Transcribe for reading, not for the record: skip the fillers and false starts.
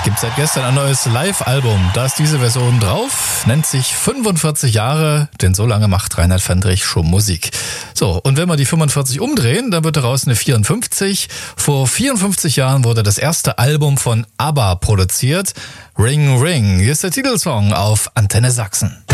Gibt seit gestern ein neues Live-Album. Da ist diese Version drauf, nennt sich 45 Jahre, denn so lange macht Reinhard Fendrich schon Musik. So, und wenn wir die 45 umdrehen, dann wird daraus eine 54. Vor 54 Jahren wurde das erste Album von ABBA produziert. Ring Ring, hier ist der Titelsong auf Antenne Sachsen.